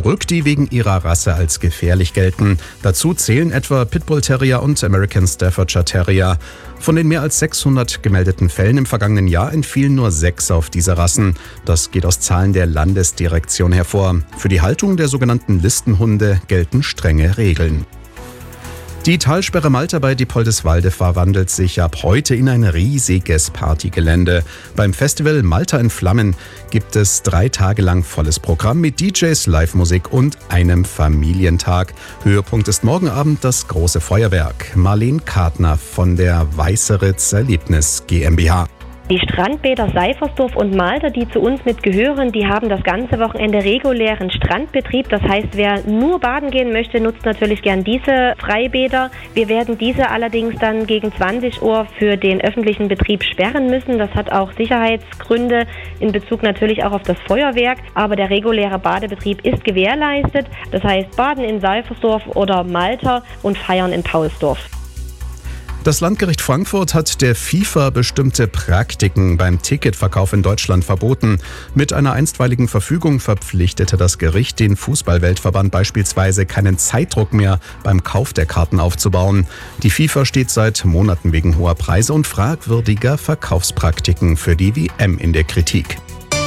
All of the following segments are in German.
zurück, die wegen ihrer Rasse als gefährlich gelten. Dazu zählen etwa Pitbull Terrier und American Staffordshire Terrier. Von den mehr als 600 gemeldeten Fällen im vergangenen Jahr entfielen nur 6 auf diese Rassen. Das geht aus Zahlen der Landesdirektion hervor. Für die Haltung der sogenannten Listenhunde gelten strenge Regeln. Die Talsperre Malta bei Diepoldeswalde verwandelt sich ab heute in ein riesiges Partygelände. Beim Festival Malta in Flammen gibt es 3 Tage lang volles Programm mit DJs, Live-Musik und einem Familientag. Höhepunkt ist morgen Abend das große Feuerwerk. Marlene Kartner von der Weißeritz Erlebnis GmbH. Die Strandbäder Seifersdorf und Malta, die zu uns mitgehören, die haben das ganze Wochenende regulären Strandbetrieb. Das heißt, wer nur baden gehen möchte, nutzt natürlich gern diese Freibäder. Wir werden diese allerdings dann gegen 20 Uhr für den öffentlichen Betrieb sperren müssen. Das hat auch Sicherheitsgründe in Bezug natürlich auch auf das Feuerwerk. Aber der reguläre Badebetrieb ist gewährleistet. Das heißt, baden in Seifersdorf oder Malta und feiern in Paulsdorf. Das Landgericht Frankfurt hat der FIFA bestimmte Praktiken beim Ticketverkauf in Deutschland verboten. Mit einer einstweiligen Verfügung verpflichtete das Gericht den Fußball-Weltverband beispielsweise keinen Zeitdruck mehr beim Kauf der Karten aufzubauen. Die FIFA steht seit Monaten wegen hoher Preise und fragwürdiger Verkaufspraktiken für die WM in der Kritik.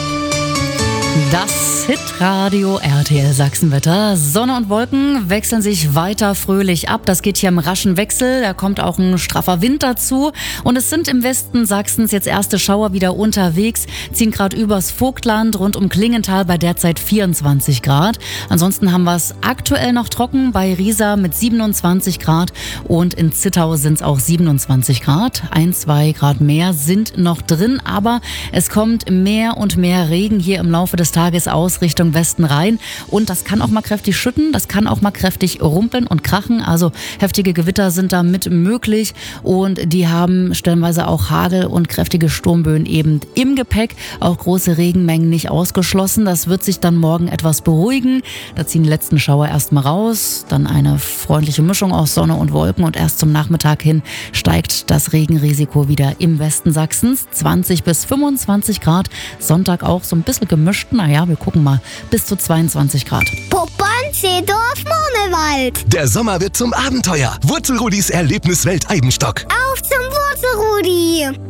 Das Hitradio RTL Sachsenwetter. Sonne und Wolken wechseln sich weiter fröhlich ab. Das geht hier im raschen Wechsel. Da kommt auch ein straffer Wind dazu. Und es sind im Westen Sachsens jetzt erste Schauer wieder unterwegs. Ziehen gerade übers Vogtland rund um Klingenthal bei derzeit 24 Grad. Ansonsten haben wir es aktuell noch trocken bei Riesa mit 27 Grad. Und in Zittau sind es auch 27 Grad. 1-2 Grad mehr sind noch drin. Aber es kommt mehr und mehr Regen hier im Laufe des Tages aus Richtung Westen rein. Und das kann auch mal kräftig schütten, das kann auch mal kräftig rumpeln und krachen. Also heftige Gewitter sind da mit möglich und die haben stellenweise auch Hagel und kräftige Sturmböen eben im Gepäck. Auch große Regenmengen nicht ausgeschlossen. Das wird sich dann morgen etwas beruhigen. Da ziehen die letzten Schauer erstmal raus. Dann eine freundliche Mischung aus Sonne und Wolken und erst zum Nachmittag hin steigt das Regenrisiko wieder im Westen Sachsens. 20 bis 25 Grad. Sonntag auch so ein bisschen gemischt. Naja, wir gucken mal. Bis zu 22 Grad. Poppern-Seedorf Murmelwald. Der Sommer wird zum Abenteuer. Wurzelrudis Erlebniswelt Eibenstock. Auf zum Wurzelrudi.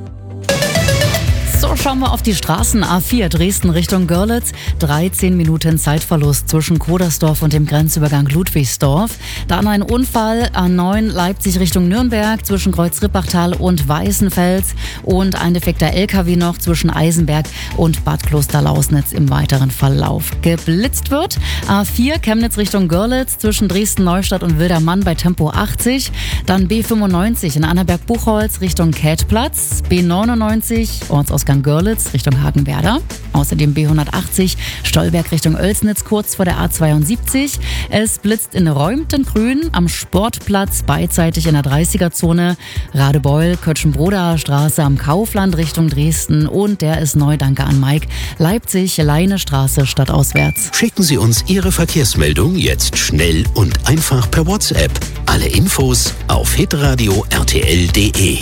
So, schauen wir auf die Straßen. A4 Dresden Richtung Görlitz. 13 Minuten Zeitverlust zwischen Kodersdorf und dem Grenzübergang Ludwigsdorf. Dann ein Unfall. A9 Leipzig Richtung Nürnberg zwischen Kreuz-Rippachtal und Weißenfels. Und ein defekter LKW noch zwischen Eisenberg und Bad Klosterlausnitz im weiteren Verlauf geblitzt wird. A4 Chemnitz Richtung Görlitz zwischen Dresden-Neustadt und Wildermann bei Tempo 80. Dann B95 in Annaberg-Buchholz Richtung Kätplatz. B99 Ortsausgang Görlitz Richtung Hagenwerder. Außerdem B180 Stolberg Richtung Oelsnitz kurz vor der A72. Es blitzt in Räumtengrün am Sportplatz beidseitig in der 30er-Zone. Radebeul, Kötschenbrodaer Straße am Kaufland Richtung Dresden. Und der ist neu, danke an Mike. Leipzig, Leinestraße stadtauswärts. Schicken Sie uns Ihre Verkehrsmeldung jetzt schnell und einfach per WhatsApp. Alle Infos auf hitradio rtl.de.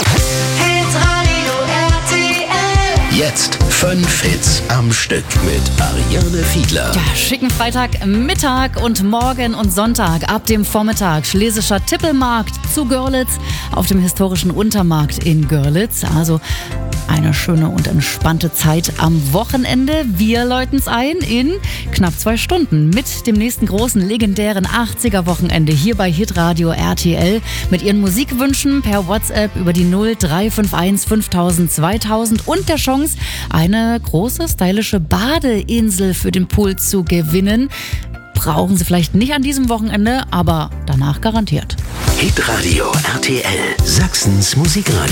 Jetzt 5 Hits am Stück mit Ariane Fiedler. Ja, schicken Freitagmittag und morgen und Sonntag ab dem Vormittag. Schlesischer Tippelmarkt zu Görlitz auf dem historischen Untermarkt in Görlitz. Also eine schöne und entspannte Zeit am Wochenende. Wir läuten's ein in knapp 2 Stunden mit dem nächsten großen legendären 80er-Wochenende hier bei Hitradio RTL mit Ihren Musikwünschen per WhatsApp über die 0351 5000 2000 und der Chance, eine große stylische Badeinsel für den Pool zu gewinnen. Brauchen Sie vielleicht nicht an diesem Wochenende, aber danach garantiert. Hitradio RTL, Sachsens Musikradio.